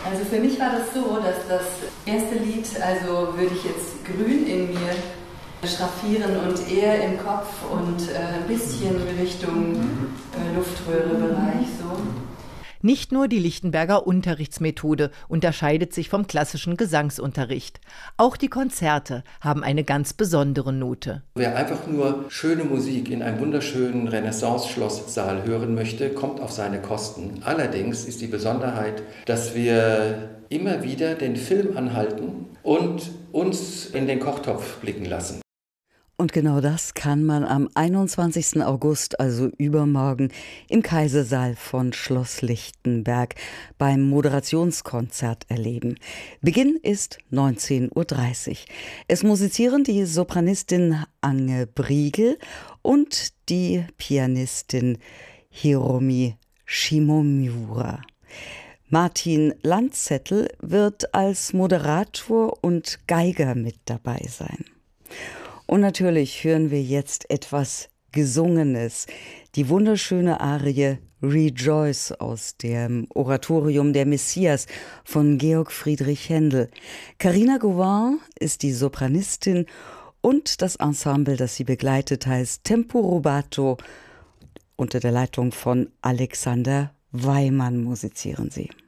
Also für mich war das so, dass das erste Lied, also würde ich jetzt Grün in mir schraffieren und eher im Kopf und ein bisschen Richtung Luftröhrebereich so. Nicht nur die Lichtenberger Unterrichtsmethode unterscheidet sich vom klassischen Gesangsunterricht. Auch die Konzerte haben eine ganz besondere Note. Wer einfach nur schöne Musik in einem wunderschönen Renaissance-Schlosssaal hören möchte, kommt auf seine Kosten. Allerdings ist die Besonderheit, dass wir immer wieder den Film anhalten und uns in den Kochtopf blicken lassen. Und genau das kann man am 21. August, also übermorgen, im Kaisersaal von Schloss Lichtenberg beim Moderationskonzert erleben. Beginn ist 19:30 Uhr. Es musizieren die Sopranistin Ange Briegel und die Pianistin Hiromi Shimomiura. Martin Landzettel wird als Moderator und Geiger mit dabei sein. Und natürlich hören wir jetzt etwas Gesungenes, die wunderschöne Arie Rejoice aus dem Oratorium Der Messias von Georg Friedrich Händel. Carina Gauvin ist die Sopranistin und das Ensemble, das sie begleitet, heißt Tempo Rubato. Unter der Leitung von Alexander Weimann musizieren sie.